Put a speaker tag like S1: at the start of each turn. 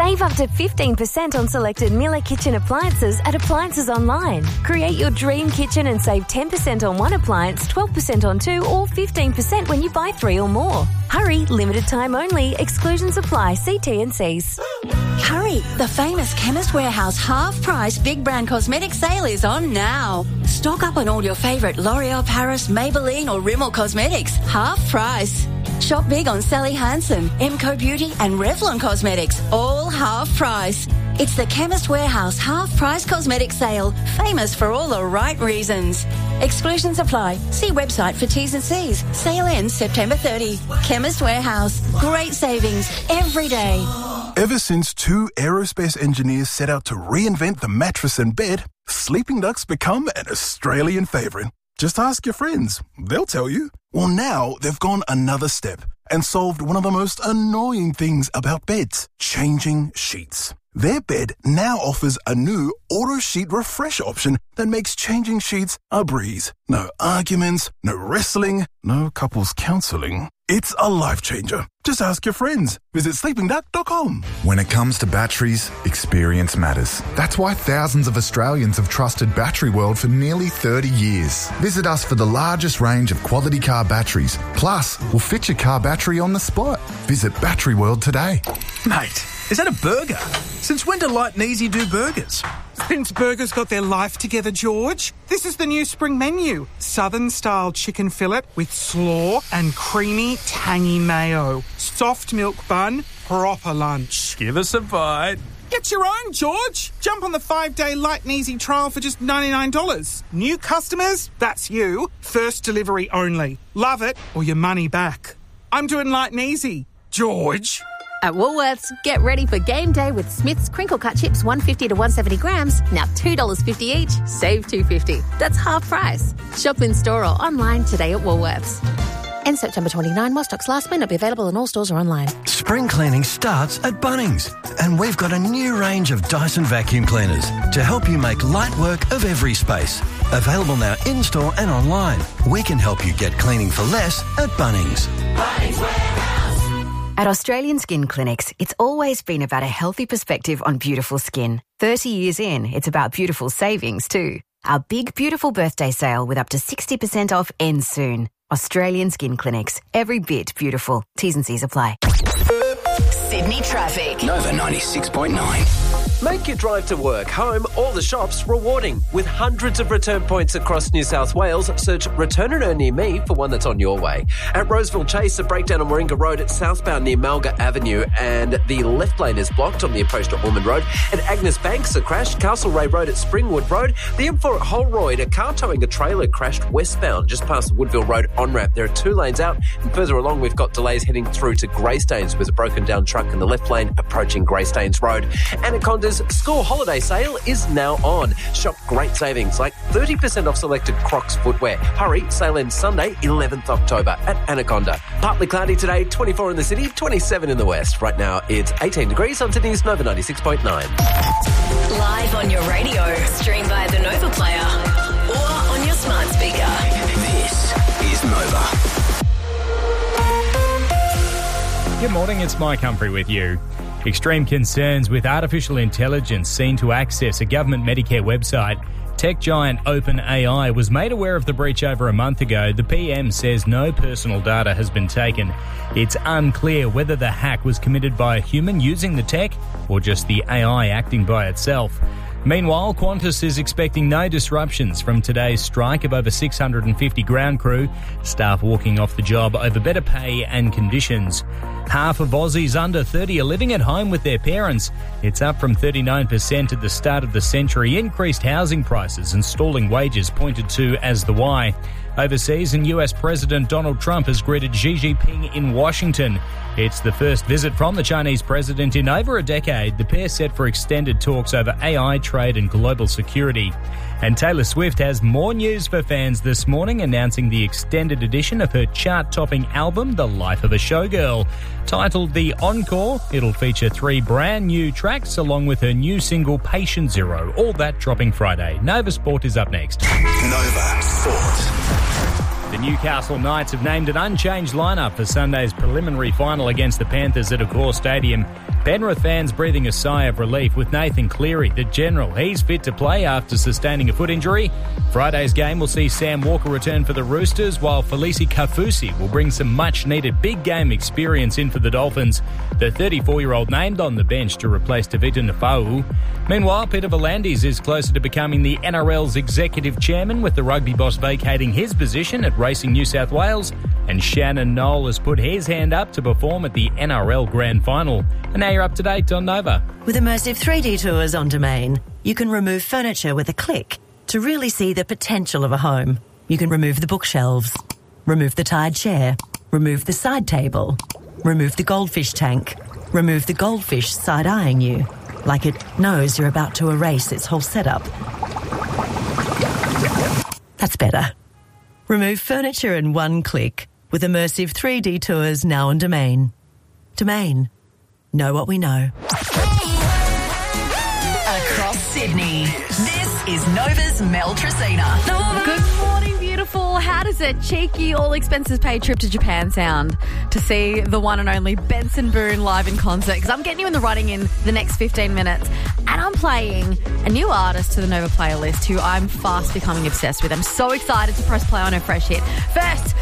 S1: Save up to 15% on selected Miller kitchen appliances at Appliances Online. Create your dream kitchen and save 10% on one appliance, 12% on two, or 15% when you buy 3 or more. Hurry, limited time only. Exclusions apply. See T&Cs.
S2: Hurry, the famous Chemist Warehouse half-price big brand cosmetic sale is on now. Stock up on all your favourite L'Oreal Paris, Maybelline or Rimmel cosmetics. Half price. Shop big on Sally Hansen, Emco Beauty and Revlon Cosmetics. All half price. It's the Chemist Warehouse half-price cosmetic sale. Famous for all the right reasons. Exclusions apply. See website for T's and C's. Sale ends September 30. Chemist Warehouse. Great savings every day.
S3: Ever since 2 aerospace engineers set out to reinvent the mattress and bed, Sleeping Duck's become an Australian favourite. Just ask your friends. They'll tell you. Well, now they've gone another step and solved one of the most annoying things about beds, changing sheets. Their bed now offers a new auto sheet refresh option that makes changing sheets a breeze. No arguments, no wrestling, no couples counselling. It's a life changer. Just ask your friends. Visit sleepingduck.com.
S4: When it comes to batteries, experience matters. That's why thousands of Australians have trusted Battery World for nearly 30 years. Visit us for the largest range of quality car batteries. Plus, we'll fit your car battery on the spot. Visit Battery World today.
S5: Mate, is that a burger? Since when do Light and Easy do burgers?
S6: Since burgers got their life together, George. This is the new spring menu. Southern-style chicken fillet with slaw and creamy, tangy mayo. Soft milk bun, proper lunch.
S5: Give us a bite.
S6: Get your own, George. Jump on the 5-day Light and Easy trial for just $99. New customers? That's you. First delivery only. Love it or your money back. I'm doing Light and Easy. George.
S7: At Woolworths, get ready for game day with Smith's crinkle cut chips 150 to 170 grams, now $2.50 each, save $2.50. That's half price. Shop in store or online today at Woolworths. End September 29, while stocks last may not be available in all stores or online.
S8: Spring cleaning starts at Bunnings, and we've got a new range of Dyson vacuum cleaners to help you make light work of every space. Available now in-store and online. We can help you get cleaning for less at Bunnings.
S9: Bunnings Warehouse.
S10: At Australian Skin Clinics, it's always been about a healthy perspective on beautiful skin. 30 years in, it's about beautiful savings too. Our big, beautiful birthday sale with up to 60% off ends soon. Australian Skin Clinics. Every bit beautiful. T's and C's apply.
S9: Sydney traffic.
S11: Nova 96.9.
S12: Make your drive to work, home, or the shops rewarding. With hundreds of return points across New South Wales, search Return and Earn near me for one that's on your way. At Roseville Chase, a breakdown on Warringah Road at southbound near Malga Avenue, and the left lane is blocked on the approach to Ormond Road. At Agnes Banks, a crash. Castlereagh Road at Springwood Road. The M4 at Holroyd, a car towing a trailer crashed westbound just past the Woodville Road on-ramp. There are 2 lanes out, and further along we've got delays heading through to Greystanes with a broken down truck in the left lane approaching Greystanes Road. Anaconda's school holiday sale is now on. Shop great savings like 30% off selected Crocs footwear. Hurry, sale ends Sunday, 11th October at Anaconda. Partly cloudy today, 24 in the city, 27 in the west. Right now it's 18 degrees on Sydney's Nova 96.9.
S9: Live on your radio, stream via the Nova player or on your smart speaker.
S11: This is Nova.
S13: Good morning, it's Mike Humphrey with you. Extreme concerns with artificial intelligence seen to access a government Medicare website. Tech giant OpenAI was made aware of the breach over a month ago. The PM says no personal data has been taken. It's unclear whether the hack was committed by a human using the tech or just the AI acting by itself. Meanwhile, Qantas is expecting no disruptions from today's strike of over 650 ground crew, staff walking off the job over better pay and conditions. Half of Aussies under 30 are living at home with their parents. It's up from 39% at the start of the century. Increased housing prices and stalling wages pointed to as the why. Overseas, and US President Donald Trump has greeted Xi Jinping in Washington. It's the first visit from the Chinese president in over a decade. The pair set for extended talks over AI, trade and global security. And Taylor Swift has more news for fans this morning, announcing the extended edition of her chart-topping album, The Life of a Showgirl. Titled The Encore, it'll feature 3 brand new tracks along with her new single, Patient Zero. All that dropping Friday. Nova Sport is up next.
S11: Nova Sport.
S13: The Newcastle Knights have named an unchanged lineup for Sunday's preliminary final against the Panthers at Accor Stadium. Penrith fans breathing a sigh of relief with Nathan Cleary, the general. He's fit to play after sustaining a foot injury. Friday's game will see Sam Walker return for the Roosters, while Felici Kafusi will bring some much-needed big game experience in for the Dolphins. The 34-year-old named on the bench to replace Tavita Nafau. Meanwhile, Peter V'landys is closer to becoming the NRL's executive chairman, with the rugby boss vacating his position at Racing New South Wales, and Shannon Knoll has put his hand up to perform at the NRL Grand Final. And now you're up to date on Nova.
S14: With immersive 3D tours on Domain, you can remove furniture with a click to really see the potential of a home. You can remove the bookshelves, remove the tired chair, remove the side table, remove the goldfish tank, remove the goldfish side-eyeing you, like it knows you're about to erase its whole setup. That's better. Remove furniture in one click with immersive 3D tours now on Domain. Domain. Know what we know.
S9: Across Sydney, this is Nova's Mel Tracina.
S15: Good morning, beautiful. How does a cheeky, all-expenses-paid trip to Japan sound to see the one and only Benson Boone live in concert? Because I'm getting you in the running in the next 15 minutes. And I'm playing a new artist to the Nova playlist who I'm fast becoming obsessed with. I'm so excited to press play on her fresh hit. First,